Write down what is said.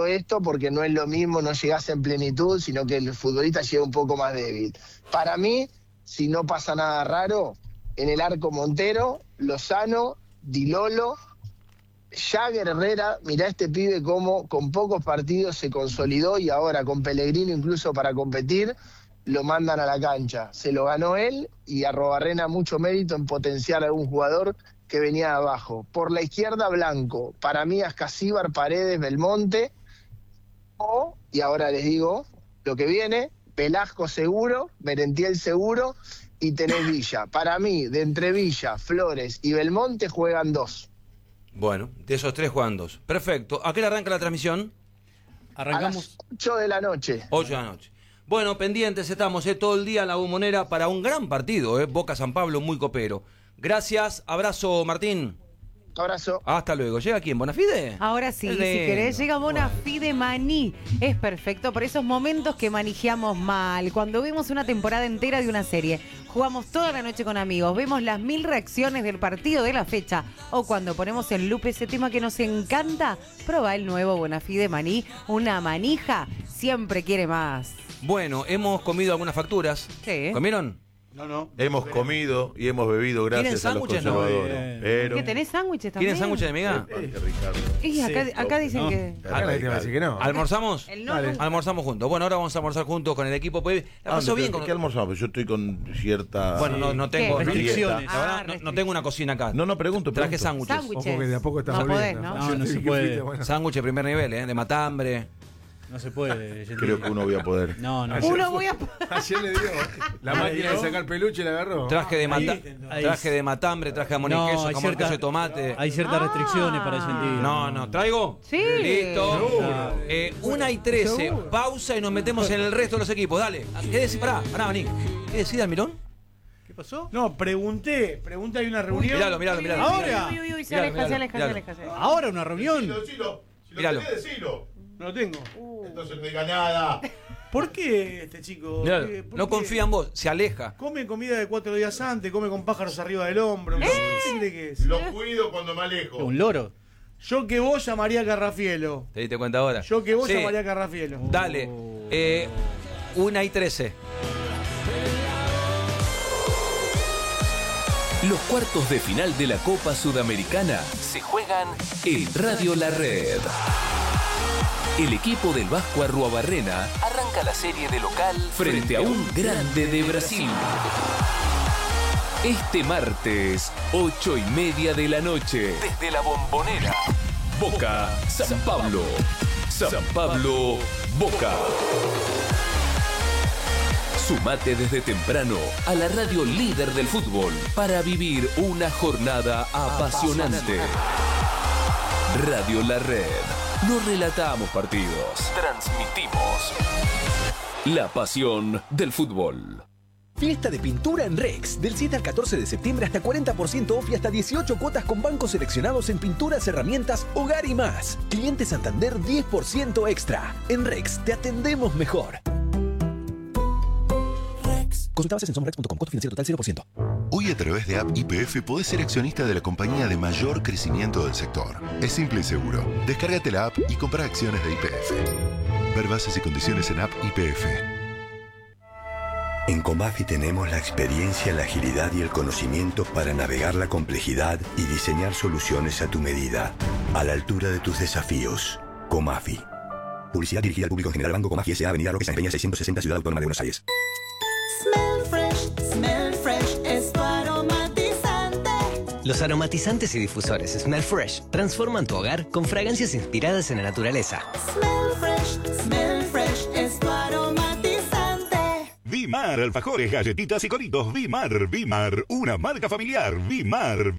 esto porque no es lo mismo, no llegás en plenitud, sino que el futbolista llega un poco más débil. Para mí, si no pasa nada raro, en el arco Montero, Lozano, Di Lolo, Jagger, Herrera, mirá este pibe cómo con pocos partidos se consolidó y ahora con Pellegrino incluso para competir, lo mandan a la cancha. Se lo ganó él y a Arrobarrena mucho mérito en potenciar a algún jugador que venía de abajo. Por la izquierda, Blanco. Para mí, Ascasíbar, Paredes, Belmonte. Y ahora les digo lo que viene, Velasco seguro, Merentiel seguro y tenés Villa. Para mí, de entre Villa, Flores y Belmonte juegan 2. Bueno, de esos 3 juegan 2. Perfecto. ¿A qué le arranca la transmisión? Arrancamos a las 8 de la noche. 8 de la noche. Bueno, pendientes estamos todo el día en la Bombonera para un gran partido, Boca San Pablo, muy copero. Gracias, abrazo Martín. Abrazo. Hasta luego. ¿Llega quién? ¿Bonafide? Ahora sí, si querés, llega Bonafide Maní. Es perfecto por esos momentos que manejeamos mal. Cuando vemos una temporada entera de una serie, jugamos toda la noche con amigos, vemos las 1000 reacciones del partido de la fecha, o cuando ponemos en loop ese tema que nos encanta, probá el nuevo Bonafide Maní. Una manija siempre quiere más. Bueno, hemos comido algunas facturas. Sí. ¿Comieron? No. Hemos comido y hemos bebido gracias a los conservadores. Pero... ¿Qué tenés sándwiches también? ¿Quieren sándwiches de miga? Y acá dicen que... Acá la gente va a decir que no. ¿Almorzamos? El no. Almorzamos juntos. Bueno, ahora vamos a almorzar juntos con el equipo. Pues, la pasó bien con... ¿Qué almorzamos? Yo estoy con cierta... Bueno, no tengo restricciones. La verdad, no tengo una cocina acá. No, pregunto. Traje sándwiches. Ojo que de a poco está No volviendo. podés, ¿no? No se puede. Sándwich de primer nivel, de matambre. No se puede. Creo que uno voy a poder. No. Uno voy a... Ayer le dio la máquina de sacar peluche y la agarró. Traje de matambre, traje jamón y queso, jamón y queso de tomate. Hay ciertas restricciones para ese sentido. No, ¿traigo? Sí. Listo. 1:13, pausa y nos metemos en el resto de los equipos. Dale. ¿Qué decís? Pará, vení. ¿Qué decís, Almirón? ¿Qué pasó? No, pregunté, hay una reunión. Miralo. ¿Ahora? Uy, se aleja. ¿Ahora una reunión? Decilo. Si lo Míralo. tenés, decilo. No lo tengo. Entonces no diga nada. ¿Por qué este chico? Miralo. ¿Por No qué? confía en vos, se aleja. Come comida de 4 días antes, come con pájaros arriba del hombro. ¿Qué cree que es? Lo cuido cuando me alejo. ¿Un loro? Yo que vos llamaría a Carrafielo. ¿Te diste cuenta ahora? Yo que vos Sí. llamaría a Carrafielo. Dale. 1:13. Los cuartos de final de la Copa Sudamericana se juegan en Radio La Red. El equipo del Vasco Arruabarrena arranca la serie de local frente a un grande de Brasil. Este martes, 8:30 de la noche, desde la Bombonera. Boca, San Pablo. San Pablo, Boca. Sumate desde temprano a la radio líder del fútbol para vivir una jornada apasionante. Radio La Red. No relatamos partidos, transmitimos la pasión del fútbol. Fiesta de pintura en Rex. Del 7 al 14 de septiembre hasta 40% off y hasta 18 cuotas con bancos seleccionados en pinturas, herramientas, hogar y más. Cliente Santander 10% extra. En Rex te atendemos mejor. Consulta bases en somrex.com. Costo financiero total 0%. Hoy a través de App YPF podés ser accionista de la compañía de mayor crecimiento del sector. Es simple y seguro. Descárgate la app y compra acciones de YPF. Ver bases y condiciones en App YPF. En Comafi tenemos la experiencia, la agilidad y el conocimiento para navegar la complejidad y diseñar soluciones a tu medida, a la altura de tus desafíos. Comafi. Publicidad dirigida al público en general. Banco Comafi S.A. Avenida Roque San Peña 660, Ciudad Autónoma de Buenos Aires. Smell Fresh es tu aromatizante. Los aromatizantes y difusores Smell Fresh transforman tu hogar con fragancias inspiradas en la naturaleza. Smell Fresh es tu aromatizante. Vimar, alfajores, galletitas y coritos. Vimar, una marca familiar. Vimar.